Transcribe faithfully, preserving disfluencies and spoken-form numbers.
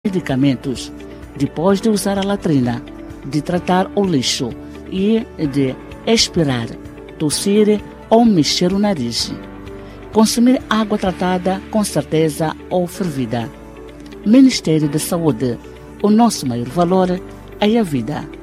medicamentos, depois de usar a latrina, de tratar o lixo e de expirar, tossir ou mexer o nariz. Consumir água tratada com certeza ou fervida. Ministério da Saúde. O nosso maior valor é a vida.